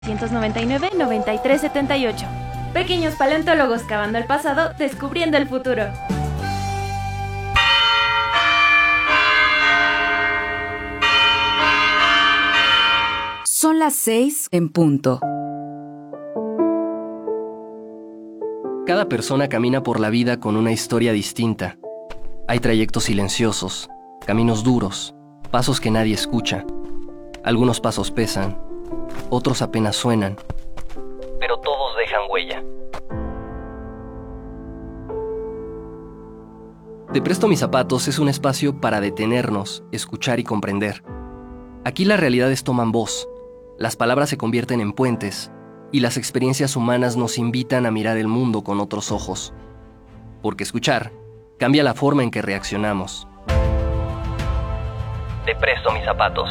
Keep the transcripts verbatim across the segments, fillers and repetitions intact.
noventa y nueve, noventa y tres setenta y ocho. Pequeños paleontólogos cavando el pasado, descubriendo el futuro. Son las seis en punto. Cada persona camina por la vida con una historia distinta. Hay trayectos silenciosos, caminos duros, pasos que nadie escucha. Algunos pasos pesan, otros apenas suenan, pero todos dejan huella. Te presto mis zapatos es un espacio para detenernos, escuchar y comprender. Aquí las realidades toman voz, las palabras se convierten en puentes y las experiencias humanas nos invitan a mirar el mundo con otros ojos. Porque escuchar cambia la forma en que reaccionamos. Te presto mis zapatos.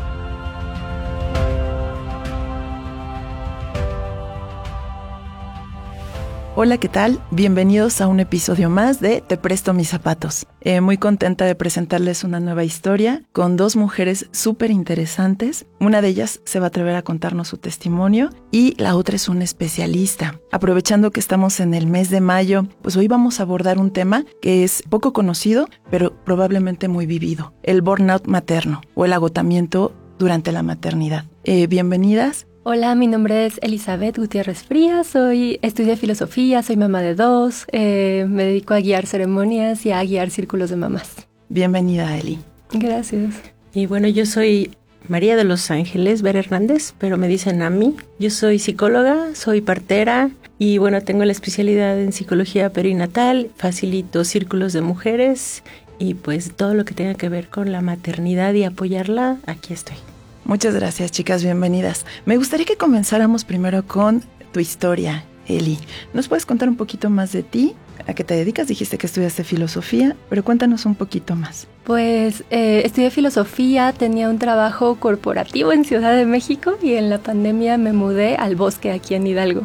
Hola, ¿qué tal? Bienvenidos a un episodio más de Te presto mis zapatos. Eh, muy contenta de presentarles una nueva historia con dos mujeres súper interesantes. Una de ellas se va a atrever a contarnos su testimonio y la otra es una especialista. Aprovechando que estamos en el mes de mayo, pues hoy vamos a abordar un tema que es poco conocido, pero probablemente muy vivido: el burnout materno o el agotamiento durante la maternidad. Eh, bienvenidas. Hola, mi nombre es Elizabeth Gutiérrez Frías, soy, estudié filosofía, soy mamá de dos, eh, me dedico a guiar ceremonias y a guiar círculos de mamás. Bienvenida, Eli. Gracias. Y bueno, yo soy María de los Ángeles Vera Hernández, pero me dicen a mí. Yo soy psicóloga, soy partera y bueno, tengo la especialidad en psicología perinatal, facilito círculos de mujeres y pues todo lo que tenga que ver con la maternidad y apoyarla, aquí estoy. Muchas gracias, chicas, bienvenidas. Me gustaría que comenzáramos primero con tu historia, Eli. ¿Nos puedes contar un poquito más de ti? ¿A qué te dedicas? Dijiste que estudiaste filosofía, pero cuéntanos un poquito más. Pues eh, estudié filosofía, tenía un trabajo corporativo en Ciudad de México y en la pandemia me mudé al bosque aquí en Hidalgo.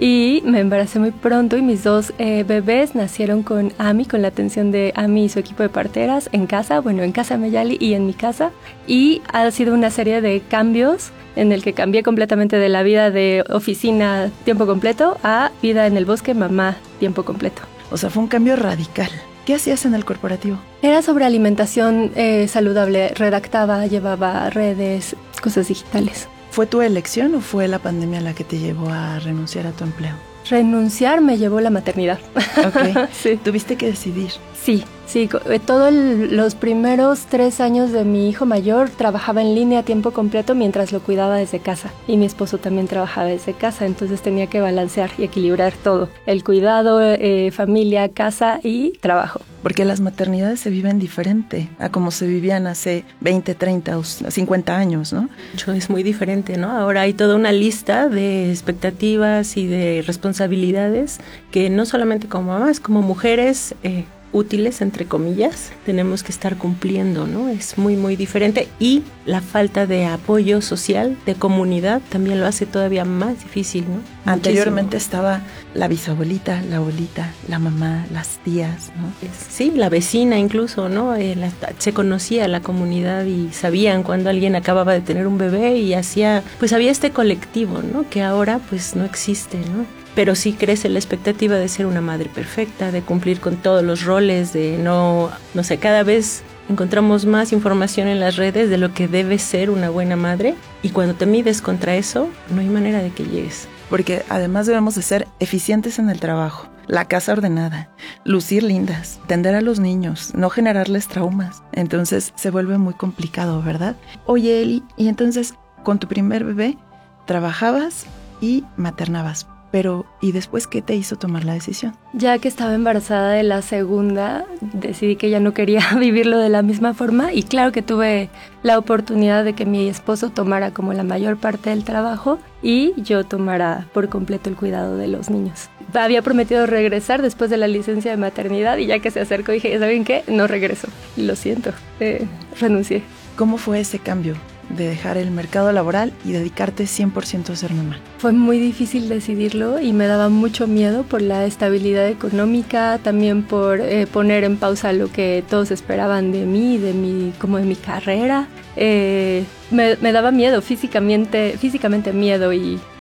Y me embaracé muy pronto y mis dos eh, bebés nacieron con Ami, con la atención de Ami y su equipo de parteras en casa, bueno, en casa Meyali y en mi casa. Y ha sido una serie de cambios en el que cambié completamente de la vida de oficina tiempo completo a vida en el bosque, mamá tiempo completo. O sea, fue un cambio radical. ¿Qué hacías en el corporativo? Era sobre alimentación eh, saludable, redactaba, llevaba redes, cosas digitales. ¿Fue tu elección o fue la pandemia la que te llevó a renunciar a tu empleo? Renunciar me llevó la maternidad. Ok, sí. ¿Tuviste que decidir? Sí, sí. Todos los primeros tres años de mi hijo mayor trabajaba en línea a tiempo completo mientras lo cuidaba desde casa. Y mi esposo también trabajaba desde casa, entonces tenía que balancear y equilibrar todo. El cuidado, eh, familia, casa y trabajo. Porque las maternidades se viven diferente a como se vivían hace veinte, treinta o cincuenta años, ¿no? Es muy diferente, ¿no? Ahora hay toda una lista de expectativas y de responsabilidades que no solamente como mamás, como mujeres eh, útiles, entre comillas, tenemos que estar cumpliendo, ¿no? Es muy, muy diferente y la falta de apoyo social, de comunidad, también lo hace todavía más difícil, ¿no? Anteriormente Muchísimo. Estaba la bisabuelita, la abuelita, la mamá, las tías, ¿no? Sí, la vecina incluso, ¿no? Eh, la, se conocía la comunidad y sabían cuando alguien acababa de tener un bebé y hacía, pues había este colectivo, ¿no? Que ahora pues no existe, ¿no? Pero sí crece la expectativa de ser una madre perfecta, de cumplir con todos los roles, de no, no sé, cada vez encontramos más información en las redes de lo que debe ser una buena madre y cuando te mides contra eso, no hay manera de que llegues. Porque además debemos de ser eficientes en el trabajo, la casa ordenada, lucir lindas, atender a los niños, no generarles traumas. Entonces se vuelve muy complicado, ¿verdad? Oye, Eli, y entonces con tu primer bebé trabajabas y maternabas. Pero, ¿y después qué te hizo tomar la decisión? Ya que estaba embarazada de la segunda, decidí que ya no quería vivirlo de la misma forma y claro que tuve la oportunidad de que mi esposo tomara como la mayor parte del trabajo y yo tomara por completo el cuidado de los niños. Había prometido regresar después de la licencia de maternidad y ya que se acercó dije, ¿saben qué? No regreso. Y lo siento, eh, renuncié. ¿Cómo fue ese cambio de dejar el mercado laboral y dedicarte cien por ciento a ser mamá? Fue muy difícil decidirlo y me daba mucho miedo por la estabilidad económica, también por eh, poner en pausa lo que todos esperaban de mí, de mi, como de mi carrera. Eh, me, me daba miedo, físicamente, físicamente miedo y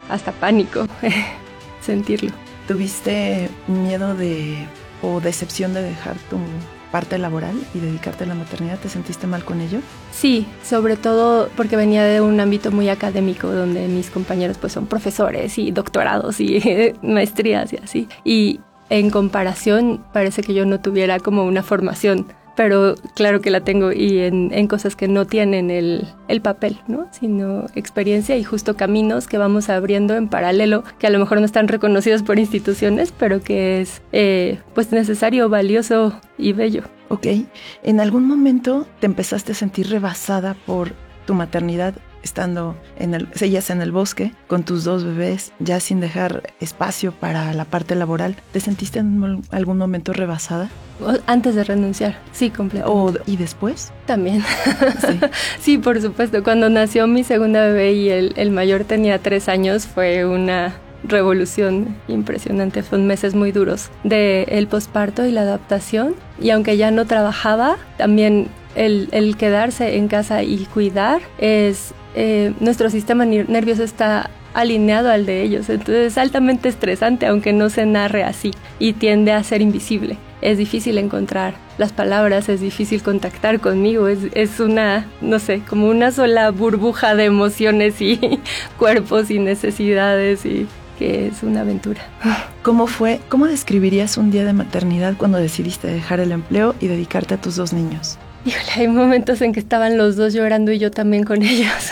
hasta pánico sentirlo. ¿Tuviste miedo de o decepción de dejar tu parte laboral y dedicarte a la maternidad? ¿Te sentiste mal con ello? Sí, sobre todo porque venía de un ámbito muy académico donde mis compañeros pues son profesores y doctorados y maestrías y así. Y en comparación parece que yo no tuviera como una formación, pero claro que la tengo y en, en cosas que no tienen el, el papel, ¿no? Sino experiencia y justo caminos que vamos abriendo en paralelo, que a lo mejor no están reconocidos por instituciones, pero que es eh, pues necesario, valioso y bello. Ok. ¿En algún momento te empezaste a sentir rebasada por tu maternidad estando en el, seguías en el bosque con tus dos bebés, ya sin dejar espacio para la parte laboral? ¿Te sentiste en algún momento rebasada? Antes de renunciar, sí, completamente. ¿O, ¿Y después? También. Sí. Sí, por supuesto. Cuando nació mi segunda bebé y el, el mayor tenía tres años, fue una revolución impresionante. Fueron meses muy duros del posparto y la adaptación. Y aunque ya no trabajaba, también el, el quedarse en casa y cuidar es... Eh, nuestro sistema nervioso está alineado al de ellos, entonces es altamente estresante, aunque no se narre así, y tiende a ser invisible. Es difícil encontrar las palabras, es difícil contactar conmigo, es, es una, no sé, como una sola burbuja de emociones y cuerpos y necesidades, y que es una aventura. ¿Cómo fue? ¿Cómo describirías un día de maternidad cuando decidiste dejar el empleo y dedicarte a tus dos niños? Híjole, hay momentos en que estaban los dos llorando y yo también con ellos.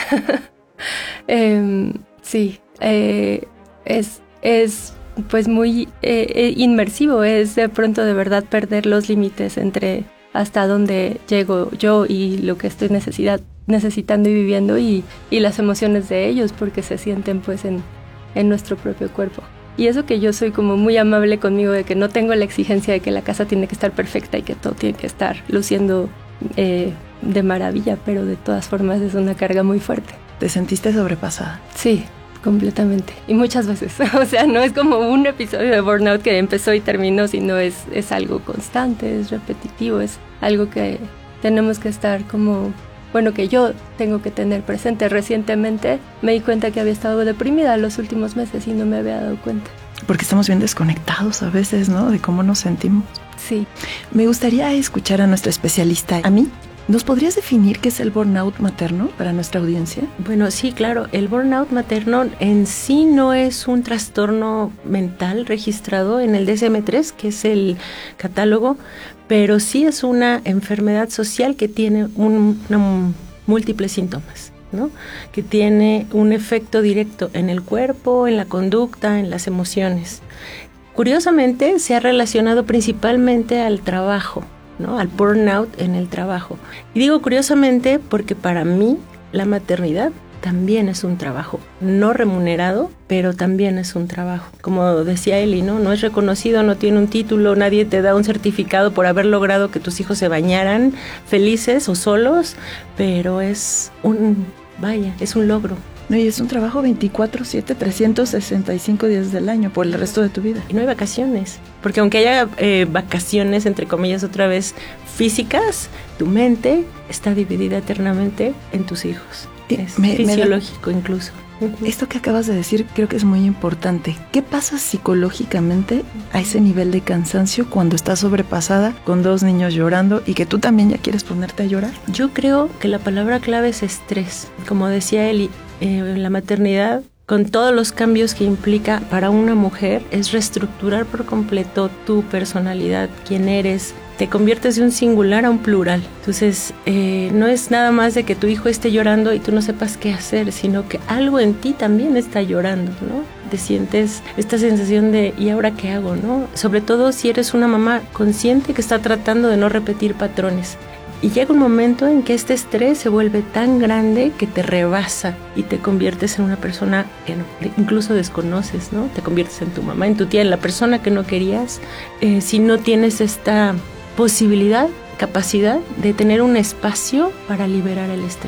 eh, sí, eh, es, es pues muy eh, inmersivo, es de pronto de verdad perder los límites entre hasta dónde llego yo y lo que estoy necesidad, necesitando y viviendo y, y las emociones de ellos, porque se sienten pues en, en nuestro propio cuerpo. Y eso que yo soy como muy amable conmigo, de que no tengo la exigencia de que la casa tiene que estar perfecta y que todo tiene que estar luciendo Eh, de maravilla, pero de todas formas es una carga muy fuerte. ¿Te sentiste sobrepasada? Sí, completamente. Y muchas veces. O sea, no es como un episodio de burnout que empezó y terminó, sino es, es algo constante, es repetitivo, es algo que tenemos que estar como... Bueno, que yo tengo que tener presente. Recientemente me di cuenta que había estado deprimida los últimos meses y no me había dado cuenta. Porque estamos bien desconectados a veces, ¿no? De cómo nos sentimos. Sí. Me gustaría escuchar a nuestra especialista, a mí. ¿Nos podrías definir qué es el burnout materno para nuestra audiencia? Bueno, sí, claro. El burnout materno en sí no es un trastorno mental registrado en el D S M tres, que es el catálogo, pero sí es una enfermedad social que tiene un, una, múltiples síntomas, ¿no? Que tiene un efecto directo en el cuerpo, en la conducta, en las emociones. Curiosamente, se ha relacionado principalmente al trabajo, ¿no? Al burnout en el trabajo. Y digo curiosamente porque para mí la maternidad también es un trabajo, no remunerado, pero también es un trabajo. Como decía Eli, ¿no? No es reconocido, no tiene un título, nadie te da un certificado por haber logrado que tus hijos se bañaran felices o solos, pero es un, vaya, es un logro. No, y es un trabajo veinticuatro siete, trescientos sesenta y cinco días del año por el resto de tu vida. Y no hay vacaciones, porque aunque haya eh, vacaciones, entre comillas, otra vez físicas, tu mente está dividida eternamente en tus hijos. Es me, fisiológico me da, incluso. Esto que acabas de decir creo que es muy importante. ¿Qué pasa psicológicamente a ese nivel de cansancio cuando estás sobrepasada con dos niños llorando y que tú también ya quieres ponerte a llorar? Yo creo que la palabra clave es estrés. Como decía Eli, eh, la maternidad, con todos los cambios que implica para una mujer, es reestructurar por completo tu personalidad, quién eres. Te conviertes de un singular a un plural. Entonces, eh, no es nada más de que tu hijo esté llorando y tú no sepas qué hacer, sino que algo en ti también está llorando, ¿no? Te sientes esta sensación de, ¿y ahora qué hago, no? Sobre todo si eres una mamá consciente que está tratando de no repetir patrones. Y llega un momento en que este estrés se vuelve tan grande que te rebasa y te conviertes en una persona que incluso desconoces, ¿no? Te conviertes en tu mamá, en tu tía, en la persona que no querías, eh, si no tienes esta posibilidad, capacidad de tener un espacio para liberar el estrés.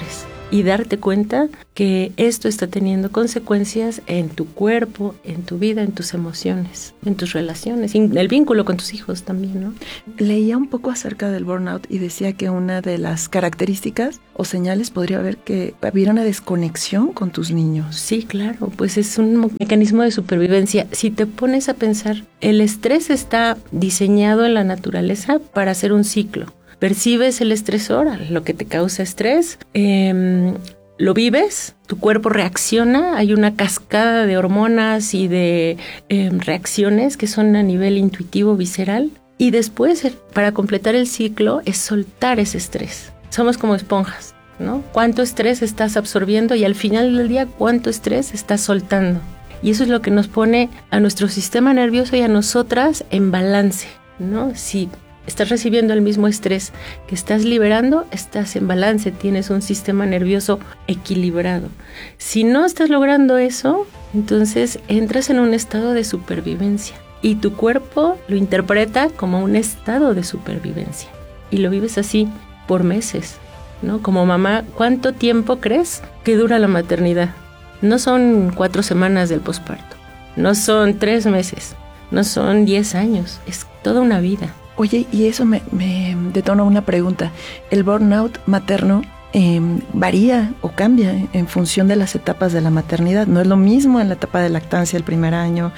y darte cuenta que esto está teniendo consecuencias en tu cuerpo, en tu vida, en tus emociones, en tus relaciones, en el vínculo con tus hijos también, ¿no? Leía un poco acerca del burnout y decía que una de las características o señales podría haber que hubiera una desconexión con tus niños. Sí, claro, pues es un mecanismo de supervivencia. Si te pones a pensar, el estrés está diseñado en la naturaleza para hacer un ciclo. Percibes el estresor, lo que te causa estrés, eh, lo vives, tu cuerpo reacciona, hay una cascada de hormonas y de eh, reacciones que son a nivel intuitivo, visceral, y después, para completar el ciclo, es soltar ese estrés. Somos como esponjas, ¿no? ¿Cuánto estrés estás absorbiendo? Y al final del día, ¿cuánto estrés estás soltando? Y eso es lo que nos pone a nuestro sistema nervioso y a nosotras en balance, ¿no? Si estás recibiendo el mismo estrés que estás liberando, estás en balance, tienes un sistema nervioso equilibrado. Si no estás logrando eso, entonces entras en un estado de supervivencia y tu cuerpo lo interpreta como un estado de supervivencia y lo vives así por meses, ¿no? Como mamá, ¿cuánto tiempo crees que dura la maternidad? No son cuatro semanas del posparto, no son tres meses, no son diez años, es toda una vida. Oye, y eso me, me detona una pregunta. ¿El burnout materno eh, varía o cambia en función de las etapas de la maternidad? ¿No es lo mismo en la etapa de lactancia el primer año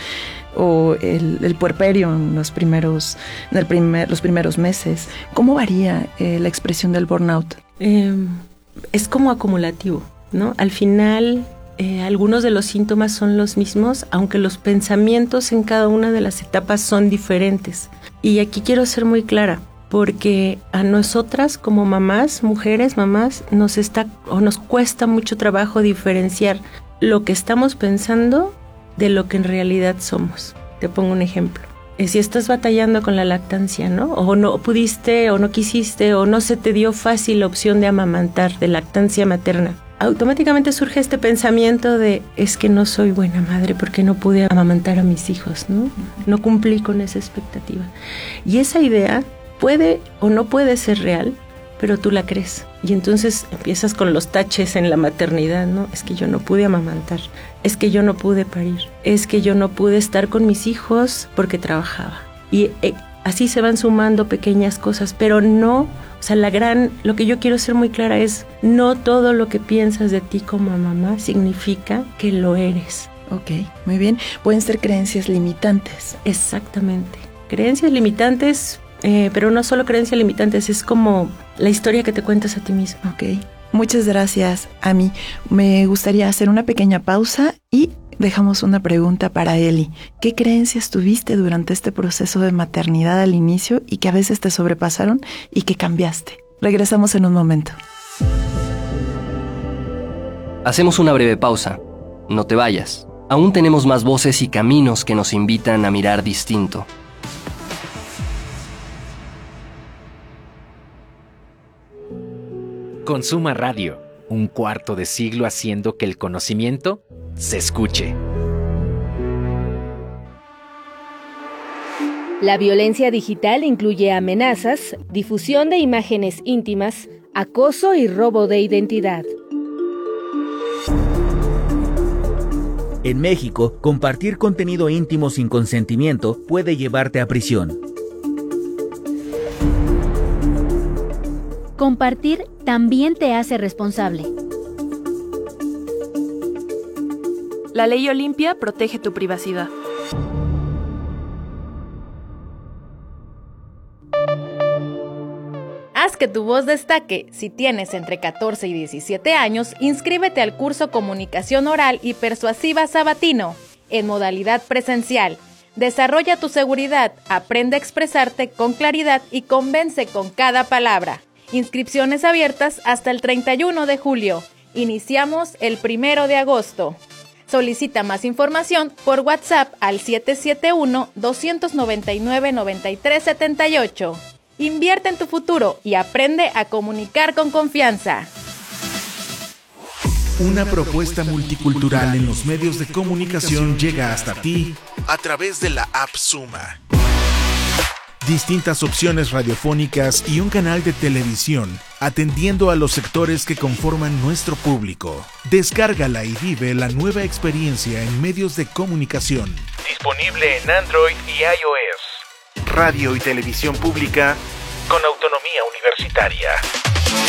o el, el puerperio en los primeros, en el primer, los primeros meses? ¿Cómo varía eh, la expresión del burnout? Eh, es como acumulativo, ¿no? Al final, eh, algunos de los síntomas son los mismos, aunque los pensamientos en cada una de las etapas son diferentes. Y aquí quiero ser muy clara, porque a nosotras como mamás, mujeres, mamás, nos está o nos cuesta mucho trabajo diferenciar lo que estamos pensando de lo que en realidad somos. Te pongo un ejemplo. Si estás batallando con la lactancia, ¿no? O no pudiste, o no quisiste, o no se te dio fácil la opción de amamantar, de lactancia materna, automáticamente surge este pensamiento de, es que no soy buena madre porque no pude amamantar a mis hijos, ¿no? No cumplí con esa expectativa. Y esa idea puede o no puede ser real, pero tú la crees. Y entonces empiezas con los taches en la maternidad, ¿no? Es que yo no pude amamantar, es que yo no pude parir, es que yo no pude estar con mis hijos porque trabajaba. Y eh, así se van sumando pequeñas cosas, pero no, o sea, la gran, lo que yo quiero ser muy clara es, no todo lo que piensas de ti como mamá significa que lo eres. Ok, muy bien. Pueden ser creencias limitantes. Exactamente. Creencias limitantes, eh, pero no solo creencias limitantes, es como la historia que te cuentas a ti mismo. Ok. Muchas gracias, Ami. Me gustaría hacer una pequeña pausa y dejamos una pregunta para Eli. ¿Qué creencias tuviste durante este proceso de maternidad al inicio y que a veces te sobrepasaron y que cambiaste? Regresamos en un momento. Hacemos una breve pausa. No te vayas. Aún tenemos más voces y caminos que nos invitan a mirar distinto. Consuma Radio, un cuarto de siglo haciendo que el conocimiento se escuche. La violencia digital incluye amenazas, difusión de imágenes íntimas, acoso y robo de identidad. En México, compartir contenido íntimo sin consentimiento puede llevarte a prisión. Compartir también te hace responsable. La ley Olimpia protege tu privacidad. Haz que tu voz destaque. Si tienes entre catorce y diecisiete años, inscríbete al curso Comunicación Oral y Persuasiva Sabatino, en modalidad presencial. Desarrolla tu seguridad, aprende a expresarte con claridad y convence con cada palabra. Inscripciones abiertas hasta el treinta y uno de julio. Iniciamos el primero de agosto. Solicita más información por WhatsApp al siete siete uno, dos nueve nueve, nueve tres siete ocho. Invierte en tu futuro y aprende a comunicar con confianza. Una propuesta multicultural en los medios de comunicación llega hasta ti a través de la app Suma. Distintas opciones radiofónicas y un canal de televisión atendiendo a los sectores que conforman nuestro público. Descárgala y vive la nueva experiencia en medios de comunicación. Disponible en Android y iOS. Radio y televisión pública con autonomía universitaria.